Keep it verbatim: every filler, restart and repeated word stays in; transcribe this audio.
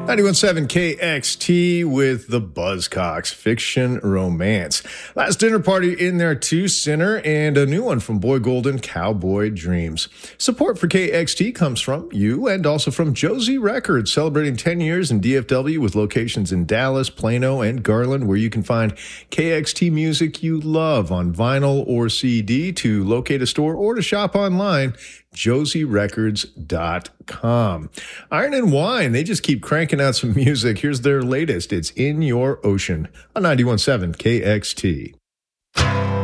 ninety-one point seven K X T with the Buzzcocks, Fiction Romance. Last dinner party in there too, Sinner, and a new one from Boy Golden, Cowboy Dreams. Support for K X T comes from you and also from Josie Records, celebrating ten years in D F W with locations in Dallas, Plano, and Garland, where you can find K X T music you love on vinyl or C D. To locate a store or to shop online, josie records dot com. Iron and Wine, they just keep cranking out some music. Here's their latest. It's In Your Ocean on ninety-one point seven K X T.